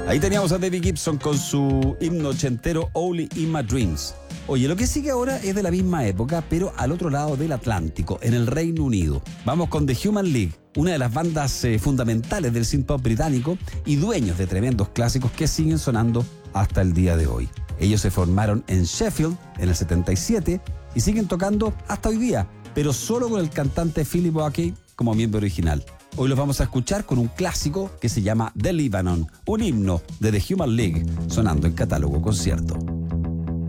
Ahí teníamos a Debbie Gibson con su himno ochentero Only in My Dreams. Oye, lo que sigue ahora es de la misma época, pero al otro lado del Atlántico, en el Reino Unido. Vamos con The Human League, una de las bandas fundamentales del synth pop británico y dueños de tremendos clásicos que siguen sonando hasta el día de hoy. Ellos se formaron en Sheffield en el 77 y siguen tocando hasta hoy día, pero solo con el cantante Philip Oakey como miembro original. Hoy los vamos a escuchar con un clásico que se llama The Lebanon, un himno de The Human League, sonando en Catálogo Concierto.